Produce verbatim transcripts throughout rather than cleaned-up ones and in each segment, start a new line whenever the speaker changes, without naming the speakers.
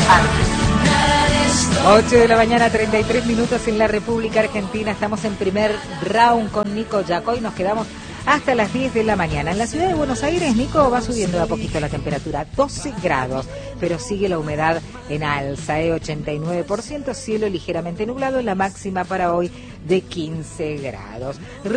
ocho de la mañana, treinta y tres minutos en la República Argentina. Estamos en primer round con Nico Yacoy y nos quedamos hasta las diez de la mañana. En la ciudad de Buenos Aires, Nico, va subiendo de a poquito la temperatura, doce grados, pero sigue la humedad en alza, ¿eh? ochenta y nueve por ciento, cielo ligeramente nublado, la máxima para hoy de quince grados.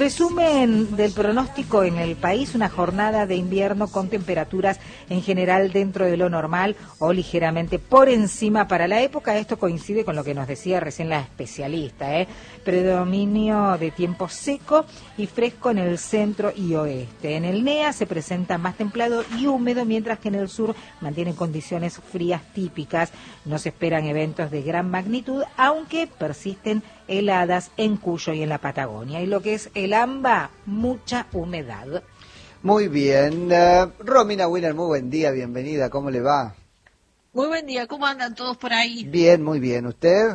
Resumen del pronóstico en el país: una jornada de invierno con temperaturas en general dentro de lo normal o ligeramente por encima para la época. Esto coincide con lo que nos decía recién la especialista, ¿eh? Predominio de tiempo seco y fresco en el centro y oeste. En el N E A se presenta más templado y húmedo, mientras que en el sur mantienen condiciones frías típicas. No se esperan eventos de gran magnitud, aunque persisten heladas en Cuyo y en la Patagonia. Y lo que es el AMBA, mucha humedad.
Muy bien. Uh, Romina Wiener, muy buen día, bienvenida. ¿Cómo le va?
Muy buen día, ¿cómo andan todos por ahí?
Bien, muy bien. ¿Usted?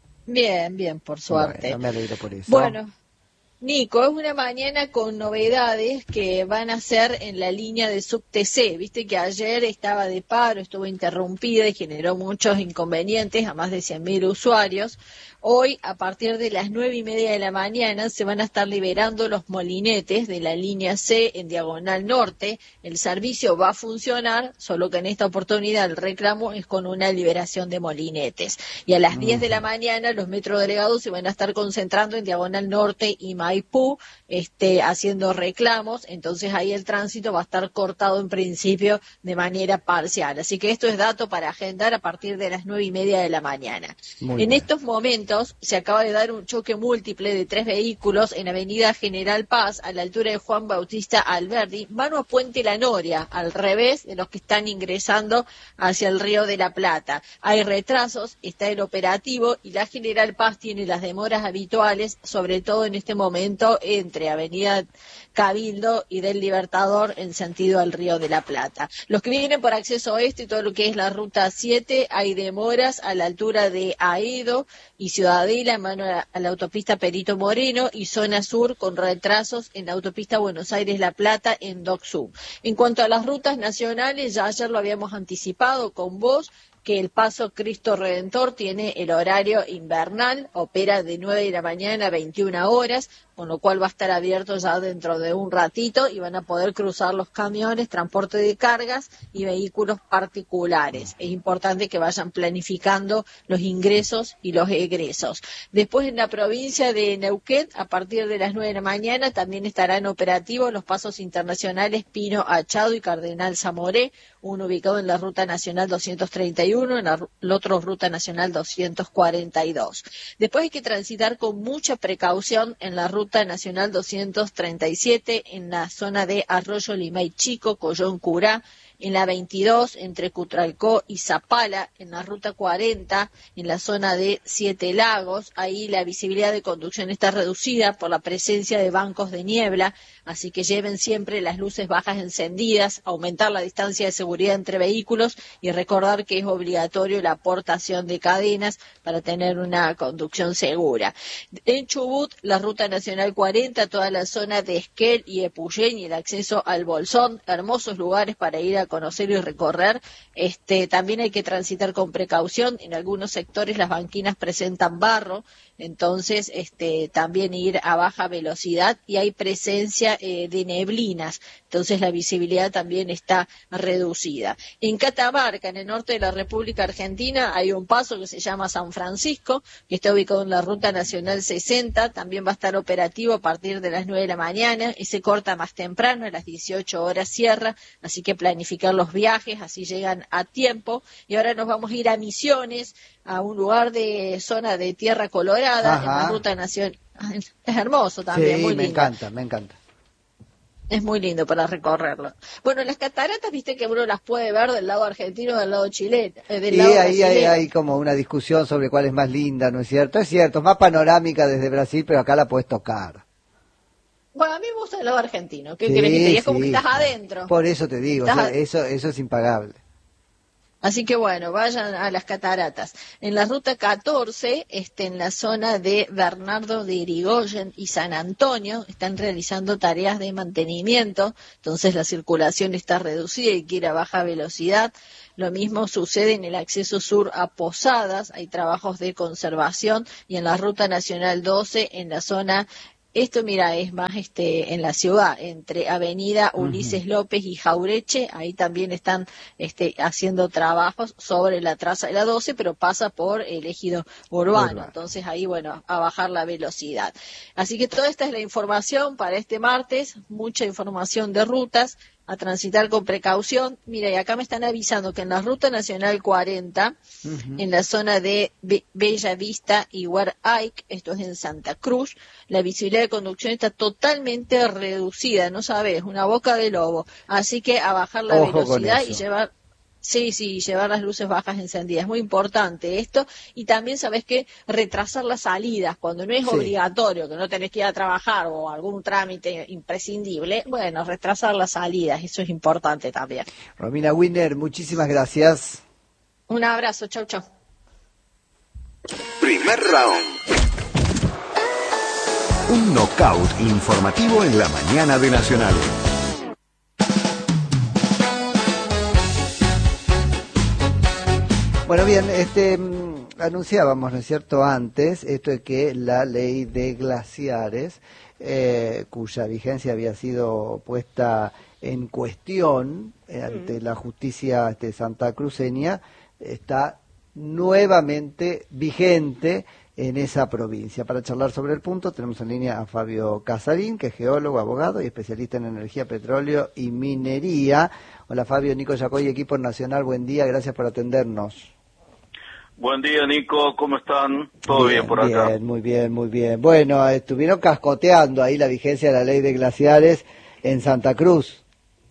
Bien, bien, por suerte.
Bueno, me alegro por eso.
Bueno, Nico, es una mañana con novedades que van a ser en la línea de Subte C. Viste que ayer estaba de paro, estuvo interrumpida y generó muchos inconvenientes a más de cien mil usuarios. Hoy, a partir de las nueve y media de la mañana, se van a estar liberando los molinetes de la línea C en Diagonal Norte. El servicio va a funcionar, solo que en esta oportunidad el reclamo es con una liberación de molinetes. Y a las diez de la mañana los metrodelegados se van a estar concentrando en Diagonal Norte y Maipú, este, haciendo reclamos. Entonces ahí el tránsito va a estar cortado en principio de manera parcial. Así que esto es dato para agendar a partir de las nueve y media de la mañana. Muy en bien. Estos momentos se acaba de dar un choque múltiple de tres vehículos en Avenida General Paz, a la altura de Juan Bautista Alberdi, mano a Puente La Noria, al revés de los que están ingresando hacia el Río de la Plata. Hay retrasos, está el operativo y la General Paz tiene las demoras habituales, sobre todo en este momento entre Avenida Cabildo y del Libertador en sentido al Río de la Plata. Los que vienen por acceso oeste y todo lo que es la ruta siete, hay demoras a la altura de Aedo y Ciudadela, en mano a la autopista Perito Moreno, y zona sur con retrasos en la autopista Buenos Aires-La Plata en Doc Sud. En cuanto a las rutas nacionales, ya ayer lo habíamos anticipado con vos, que el Paso Cristo Redentor tiene el horario invernal, opera de nueve de la mañana a veintiuna horas, con lo cual va a estar abierto ya dentro de un ratito y van a poder cruzar los camiones, transporte de cargas y vehículos particulares. Es importante que vayan planificando los ingresos y los egresos. Después, en la provincia de Neuquén, a partir de las nueve de la mañana, también estarán operativos los pasos internacionales Pino Achado y Cardenal Zamoré, uno ubicado en la Ruta Nacional doscientos treinta y uno, en la, el otro Ruta Nacional doscientos cuarenta y dos. Después hay que transitar con mucha precaución en la Ruta Nacional doscientos treinta y siete, en la zona de Arroyo Limay Chico, Collón Curá, en la veintidós, entre Cutralcó y Zapala, en la Ruta cuarenta, en la zona de Siete Lagos. Ahí la visibilidad de conducción está reducida por la presencia de bancos de niebla, así que lleven siempre las luces bajas encendidas, aumentar la distancia de seguridad entre vehículos y recordar que es obligatorio la aportación de cadenas para tener una conducción segura. En Chubut, la Ruta Nacional cuarenta, toda la zona de Esquel y Epuyén y el acceso al Bolsón, hermosos lugares para ir a conocer y recorrer. Este, también hay que transitar con precaución. En algunos sectores las banquinas presentan barro, entonces este, también ir a baja velocidad y hay presencia eh, de neblinas, entonces la visibilidad también está reducida. En Catamarca, en el norte de la República Argentina, hay un paso que se llama San Francisco, que está ubicado en la Ruta Nacional sesenta, también va a estar operativo a partir de las nueve de la mañana, y se corta más temprano, a las dieciocho horas cierra, así que planificar los viajes, así llegan a tiempo. Y ahora nos vamos a ir a Misiones, a un lugar de zona de tierra colorada. Ajá. En la Ruta Nacional. Es hermoso también,
sí,
muy
me
lindo.
encanta, me encanta.
Es muy lindo para recorrerlo. Bueno, las cataratas, viste que uno las puede ver del lado argentino o del lado chileno. Eh, del
y
lado
ahí hay, hay como una discusión sobre cuál es más linda, ¿no es cierto? Es cierto, es más panorámica desde Brasil, pero acá la puedes tocar.
Bueno, a mí me gusta el lado argentino. ¿Qué
sí,
querés que te diga? Es
sí,
como que estás adentro.
Por eso te digo, o sea, eso, eso es impagable.
Así que bueno, vayan a las cataratas. En la ruta catorce, este, en la zona de Bernardo de Irigoyen y San Antonio, están realizando tareas de mantenimiento, entonces la circulación está reducida y quiere a baja velocidad. Lo mismo sucede en el acceso sur a Posadas, hay trabajos de conservación, y en la ruta nacional doce, en la zona. Esto, mira, es más este en la ciudad, entre Avenida Ulises uh-huh. López y Jaureche, ahí también están este haciendo trabajos sobre la traza de la doce, pero pasa por el ejido urbano, urbano. Entonces ahí, bueno, a bajar la velocidad. Así que toda esta es la información para este martes, mucha información de rutas, a transitar con precaución. Mira, y acá me están avisando que en la Ruta Nacional cuarenta, uh-huh. en la zona de Be- Bella Vista y Huaraic, esto es en Santa Cruz, la visibilidad de conducción está totalmente reducida, no sabes, una boca de lobo. Así que a bajar la Ojo velocidad y llevar... Sí, sí, llevar las luces bajas encendidas. Es muy importante esto. Y también, ¿sabes qué? Retrasar las salidas. Cuando no es sí. obligatorio, que no tenés que ir a trabajar o algún trámite imprescindible, bueno, retrasar las salidas. Eso es importante también.
Romina Winner, muchísimas gracias.
Un abrazo. Chau, chau.
Primer round. Un knockout informativo en la mañana de Nacional.
Bueno, bien, este anunciábamos, ¿no es cierto?, antes, esto de que la ley de glaciares, eh, cuya vigencia había sido puesta en cuestión eh, ante la justicia este, santacruceña, está nuevamente vigente en esa provincia. Para charlar sobre el punto tenemos en línea a Fabio Casarín, que es geólogo, abogado y especialista en energía, petróleo y minería. Hola Fabio, Nico Yacoy, equipo nacional, buen día, gracias por atendernos.
Buen día, Nico, ¿cómo están? ¿Todo bien, bien por acá?
Bien, muy bien, muy bien. Bueno, estuvieron cascoteando ahí la vigencia de la ley de glaciares en Santa Cruz.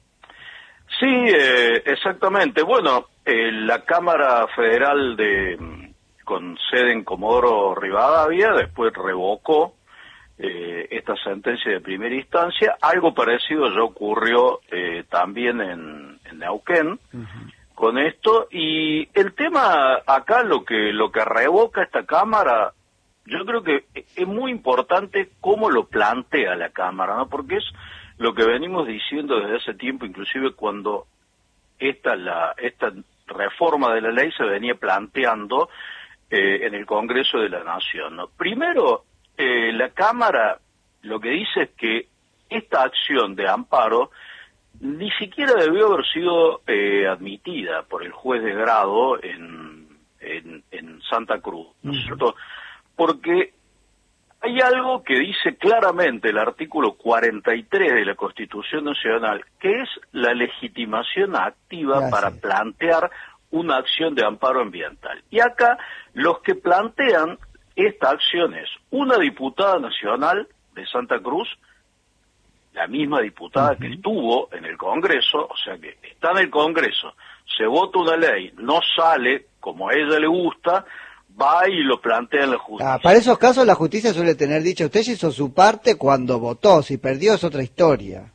Sí, eh, exactamente. Bueno, eh, la Cámara Federal de con sede en Comodoro Rivadavia después revocó eh, esta sentencia de primera instancia. Algo parecido ya ocurrió eh, también en, en Neuquén. Uh-huh. Con esto, y el tema acá, lo que lo que revoca esta Cámara, yo creo que es muy importante cómo lo plantea la Cámara, ¿no? Porque es lo que venimos diciendo desde hace tiempo, inclusive cuando esta la esta reforma de la ley se venía planteando eh, en el Congreso de la Nación, ¿no? Primero, eh, la Cámara lo que dice es que esta acción de amparo ni siquiera debió haber sido eh, admitida por el juez de grado en, en, en Santa Cruz, ¿no es cierto? Porque hay algo que dice claramente el artículo cuarenta y tres de la Constitución Nacional, que es la legitimación activa Gracias. Para plantear una acción de amparo ambiental. Y acá los que plantean esta acción es una diputada nacional de Santa Cruz, la misma diputada uh-huh. que estuvo en el Congreso, o sea que está en el Congreso, se vota una ley, no sale como a ella le gusta, va y lo plantea en la justicia.
Ah, para esos casos la justicia suele tener dicho, usted hizo su parte cuando votó, si perdió es otra historia.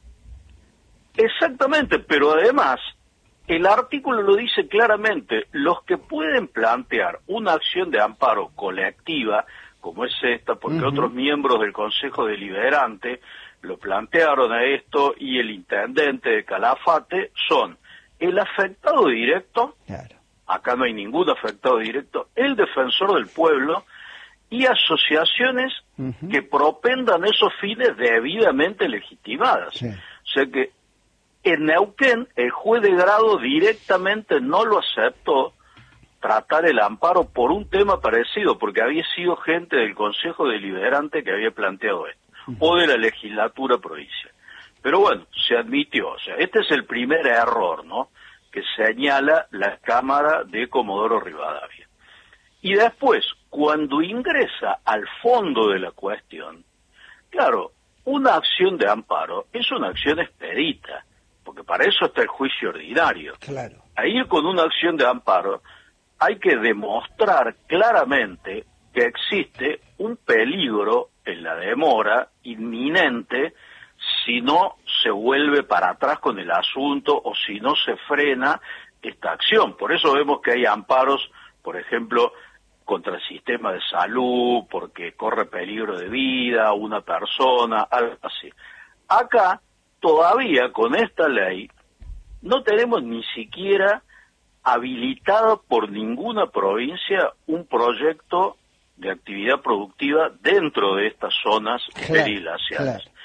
Exactamente, pero además el artículo lo dice claramente, los que pueden plantear una acción de amparo colectiva, como es esta, porque uh-huh. otros miembros del Consejo Deliberante lo plantearon a esto, y el intendente de Calafate, son el afectado directo, claro. acá no hay ningún afectado directo, el defensor del pueblo y asociaciones uh-huh. que propendan esos fines debidamente legitimadas. Sí. O sea que en Neuquén el juez de grado directamente no lo aceptó tratar el amparo por un tema parecido, porque había sido gente del Consejo Deliberante que había planteado esto. O de la legislatura provincial. Pero bueno, se admitió, o sea, este es el primer error, ¿no?, que señala la Cámara de Comodoro Rivadavia. Y después, cuando ingresa al fondo de la cuestión, claro, una acción de amparo es una acción expedita, porque para eso está el juicio ordinario.
Claro.
A ir con una acción de amparo hay que demostrar claramente que existe un peligro en la demora inminente si no se vuelve para atrás con el asunto o si no se frena esta acción. Por eso vemos que hay amparos, por ejemplo, contra el sistema de salud, porque corre peligro de vida una persona, algo así. Acá, todavía con esta ley, no tenemos ni siquiera habilitado por ninguna provincia un proyecto de actividad productiva dentro de estas zonas
Claro,
periglaciales.
claro.